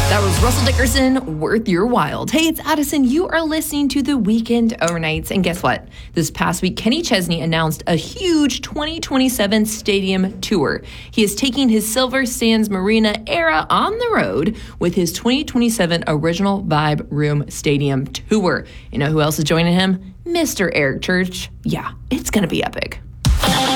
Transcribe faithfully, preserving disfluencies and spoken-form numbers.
That was Russell Dickerson, Worth Your Wild. Hey, it's Addison. You are listening to the Weekend Overnights. And guess what? This past week, Kenny Chesney announced a huge twenty twenty-seven stadium tour. He is taking his Silver Sands Marina era on the road with his twenty twenty-seven Original Vibe Room Stadium tour. You know who else is joining him? Mister Eric Church. Yeah, it's going to be epic.